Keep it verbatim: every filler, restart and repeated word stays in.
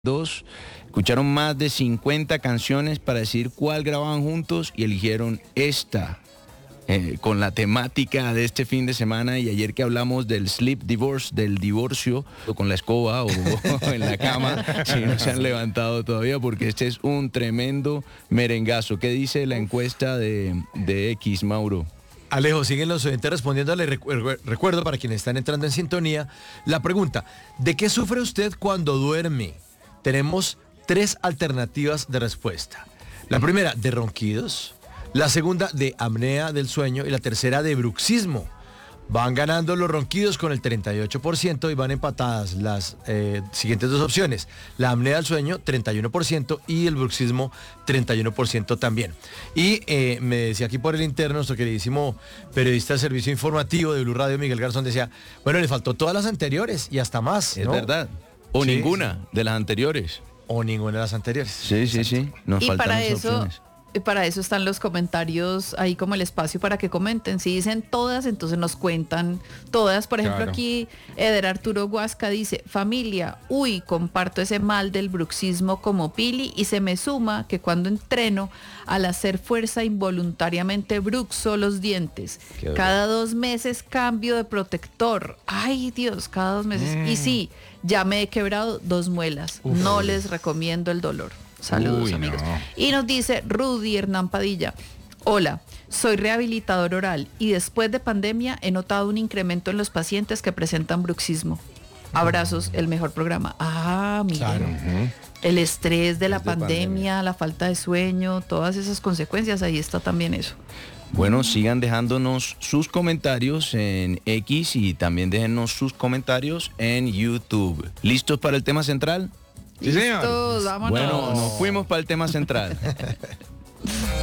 Dos, escucharon más de cincuenta canciones para decidir cuál grababan juntos y eligieron esta, eh, con la temática de este fin de semana. Y ayer que hablamos del sleep divorce, del divorcio con la escoba o en la cama, si no se han levantado todavía, porque este es un tremendo merengazo. ¿Qué dice la encuesta de, de X, Mauro? Alejo, siguen los oyentes respondiéndole. Recu- recuerdo para quienes están entrando en sintonía la pregunta: ¿de qué sufre usted cuando duerme? Tenemos tres alternativas de respuesta. La primera, de ronquidos. La segunda, de apnea del sueño. Y la tercera, de bruxismo. Van ganando los ronquidos con el treinta y ocho por ciento y van empatadas las eh, siguientes dos opciones. La apnea del sueño, treinta y uno por ciento, y el bruxismo, treinta y uno por ciento también. Y eh, me decía aquí por el interno, nuestro queridísimo periodista del servicio informativo de Blue Radio, Miguel Garzón, decía, bueno, le faltó todas las anteriores y hasta más, Es ¿no? verdad. O Sí, ninguna sí. de las anteriores. O ninguna de las anteriores. Sí, sí, sí. Nos Y faltan para las eso, opciones. para eso están los comentarios ahí como el espacio para que comenten. Si dicen todas, entonces nos cuentan todas. Por ejemplo, Claro. aquí Eder Arturo Huasca dice, familia, uy, comparto ese mal del bruxismo como Pili y se me suma que cuando entreno, al hacer fuerza involuntariamente bruxo los dientes. Qué dolor. Cada dos meses cambio de protector. Ay, Dios, cada dos meses. Y sí, ya me he quebrado dos muelas. Uf. No les recomiendo el dolor. Saludos, Uy, amigos. no. Y nos dice Rudy Hernán Padilla, hola, soy rehabilitador oral y después de pandemia he notado un incremento en los pacientes que presentan bruxismo. Abrazos, el mejor programa. Ah, miren. Claro. El estrés de la Es de pandemia, pandemia. la falta de sueño, todas esas consecuencias, ahí está también eso. Bueno, sigan dejándonos sus comentarios en X y también déjennos sus comentarios en YouTube. ¿Listos para el tema central? Sí, señor. Listos, vámonos. Bueno, nos fuimos para el tema central.